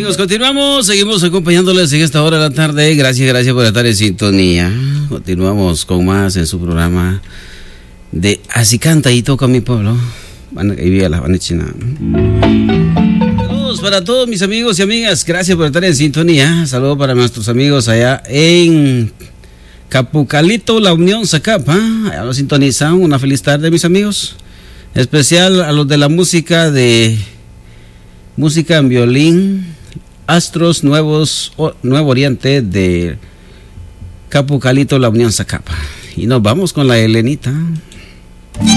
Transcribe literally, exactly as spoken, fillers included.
Amigos, continuamos, seguimos acompañándoles en esta hora de la tarde. Gracias, gracias por estar en sintonía. Continuamos con más en su programa de Así canta y toca mi pueblo. Saludos para todos mis amigos y amigas. Gracias por estar en sintonía. Saludos para nuestros amigos allá en Capucalito, La Unión, Zacapa. Allá lo sintonizan. Una feliz tarde, mis amigos. Especial a los de la música de música en violín, Astros Nuevos, o, Nuevo Oriente de Capucalito, La Unión, Zacapa. Y nos vamos con la Elenita.